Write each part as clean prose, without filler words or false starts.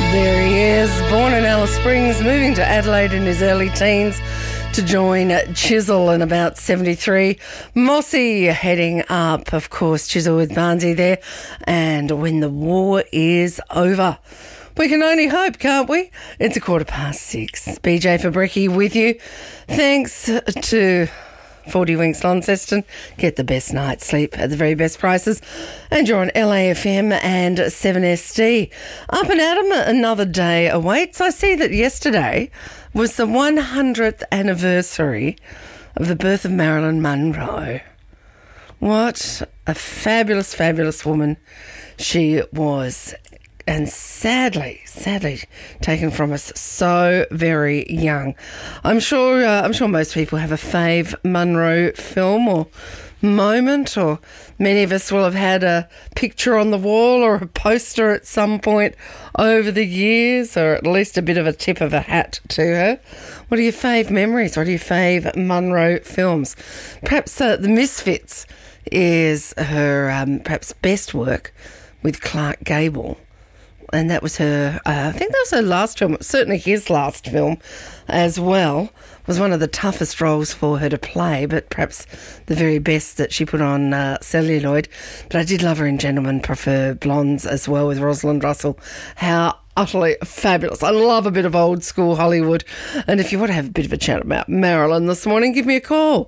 There he is, born in Alice Springs, moving to Adelaide in his early teens to join Chisel in about 73. Mossy heading up, of course, Chisel with Barnsey there. And when the war is over, we can only hope, can't we? It's 6:15. BJ Fabricki with you. Thanks to 40 Winks Launceston. Get the best night's sleep at the very best prices. And you're on LAFM and 7SD. Up and Adam, another day awaits. I see that yesterday was the 100th anniversary of the birth of Marilyn Monroe. What a fabulous, fabulous woman she was. And sadly taken from us so very young. I'm sure most people have a fave Monroe film or moment, or many of us will have had a picture on the wall or a poster at some point over the years, or at least a bit of a tip of a hat to her. What are your fave memories? What are your fave Monroe films? Perhaps The Misfits is her perhaps best work with Clark Gable. And that was her, I think that was her last film, certainly his last film as well. It was one of the toughest roles for her to play, but perhaps the very best that she put on celluloid. But I did love her in Gentlemen Prefer Blondes as well with Rosalind Russell. How utterly fabulous. I love a bit of old school Hollywood. And if you want to have a bit of a chat about Marilyn this morning, give me a call,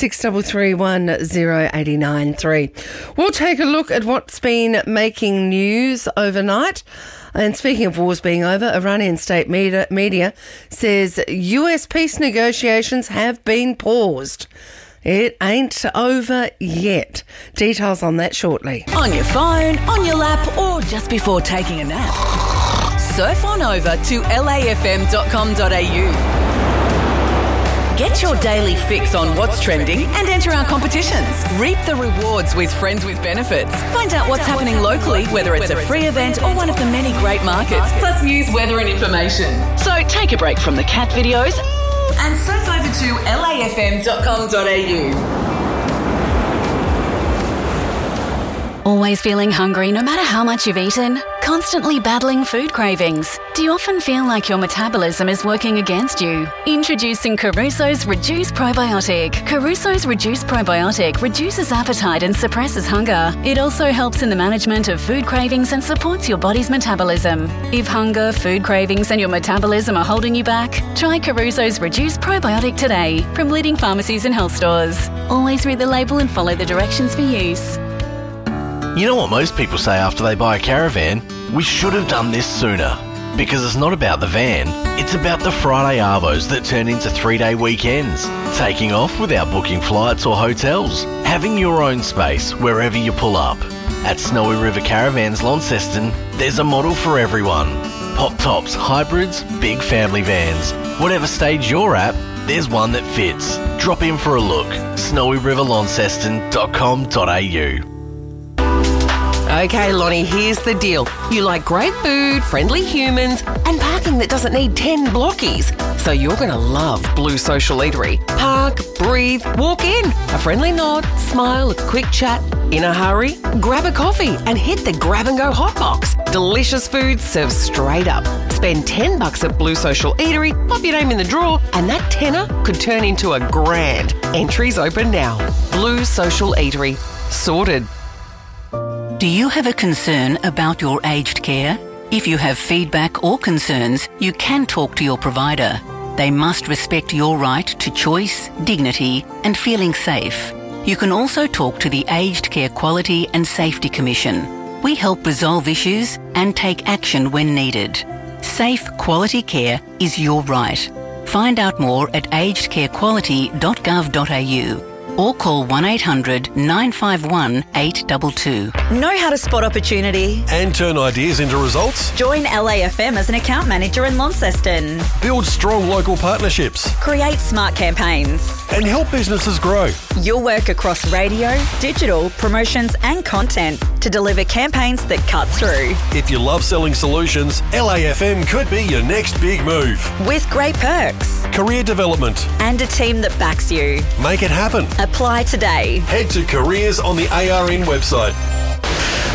63310893. We'll take a look at what's been making news overnight. And speaking of wars being over, Iranian state media says US peace negotiations have been paused. It ain't over yet. Details on that shortly. On your phone, on your lap, or just before taking a nap. Surf on over to lafm.com.au. Get your daily fix on what's trending and enter our competitions. Reap the rewards with Friends with Benefits. Find out what's happening locally, whether it's a free event or one of the many great markets, plus news, weather and information. So take a break from the cat videos and surf over to lafm.com.au. Always feeling hungry no matter how much you've eaten? Constantly battling food cravings? Do you often feel like your metabolism is working against you? Introducing Caruso's Reduce Probiotic. Caruso's Reduce Probiotic reduces appetite and suppresses hunger. It also helps in the management of food cravings and supports your body's metabolism. If hunger, food cravings and your metabolism are holding you back, try Caruso's Reduce Probiotic today from leading pharmacies and health stores. Always read the label and follow the directions for use. You know what most people say after they buy a caravan? We should have done this sooner. Because it's not about the van, it's about the Friday arvos that turn into 3-day weekends. Taking off without booking flights or hotels. Having your own space wherever you pull up. At Snowy River Caravans Launceston, there's a model for everyone. Pop tops, hybrids, big family vans. Whatever stage you're at, there's one that fits. Drop in for a look. snowyriverlaunceston.com.au. Okay, Lonnie, here's the deal. You like great food, friendly humans, and parking that doesn't need 10 blockies. So you're going to love Blue Social Eatery. Park, breathe, walk in. A friendly nod, smile, a quick chat. In a hurry, grab a coffee and hit the grab and go hot box. Delicious food served straight up. Spend $10 at Blue Social Eatery, pop your name in the draw, and that tenner could turn into a grand. Entries open now. Blue Social Eatery. Sorted. Do you have a concern about your aged care? If you have feedback or concerns, you can talk to your provider. They must respect your right to choice, dignity, and feeling safe. You can also talk to the Aged Care Quality and Safety Commission. We help resolve issues and take action when needed. Safe, quality care is your right. Find out more at agedcarequality.gov.au. or call 1800 951 822. Know how to spot opportunity and turn ideas into results? Join LAFM as an account manager in Launceston. Build strong local partnerships. Create smart campaigns. And help businesses grow. You'll work across radio, digital, promotions and content to deliver campaigns that cut through. If you love selling solutions, LAFM could be your next big move. With great perks. Career development. And a team that backs you. Make it happen. Apply today. Head to careers on the ARN website.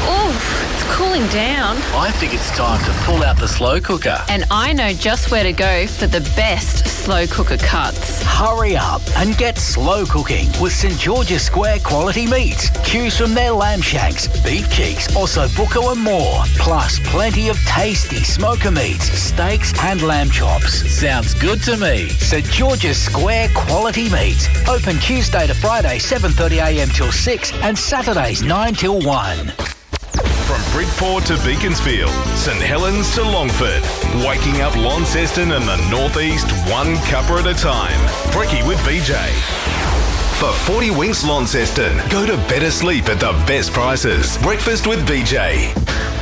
It's cooling down. I think it's time to pull out the slow cooker. And I know just where to go for the best slow cooker cuts. Hurry up and get slow cooking with St George's Square quality meats. Choose from their lamb shanks, beef cheeks, ossobuco and more. Plus plenty of tasty smoker meats, steaks and lamb chops. Sounds good to me. St George's Square quality meats. Open Tuesday to Friday 7:30am till 6 and Saturdays 9 till 1. From Bridport to Beaconsfield, St Helens to Longford, waking up Launceston and the Northeast one cuppa at a time. Brekkie with BJ. For 40 Winks Launceston, go to better sleep at the best prices. Breakfast with BJ.